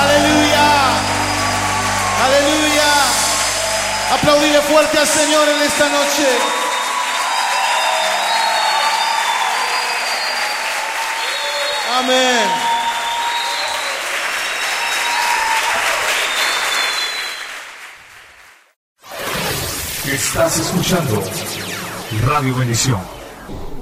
Aleluya. Aleluya. Aplaudirle fuerte al Señor en esta noche. Amén. Estás escuchando Radio Bendición.